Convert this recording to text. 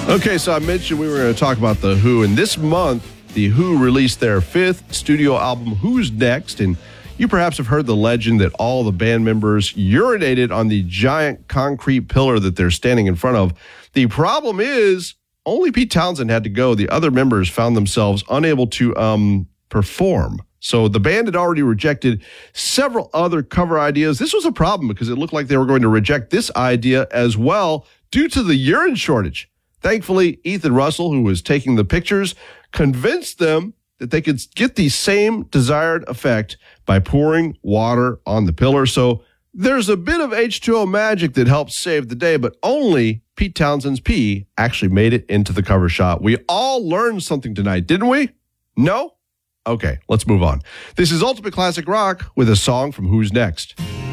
Okay, so I mentioned we were going to talk about The Who, and this month, The Who released their fifth studio album, Who's Next? And you perhaps have heard the legend that all the band members urinated on the giant concrete pillar that they're standing in front of. The problem is, only Pete Townsend had to go. The other members found themselves unable to perform. So the band had already rejected several other cover ideas. This was a problem because it looked like they were going to reject this idea as well due to the urine shortage. Thankfully, Ethan Russell, who was taking the pictures, convinced them that they could get the same desired effect by pouring water on the pillar. So there's a bit of H2O magic that helps save the day, but only Pete Townsend's pee actually made it into the cover shot. We all learned something tonight, didn't we? No? Okay, let's move on. This is Ultimate Classic Rock with a song from Who's Next?